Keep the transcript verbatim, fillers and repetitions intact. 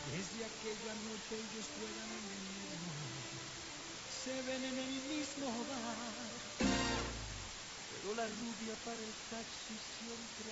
Desde aquella noche ellos juegan en el mismo, se ven en el mismo bar, pero la rubia para el taxi siempre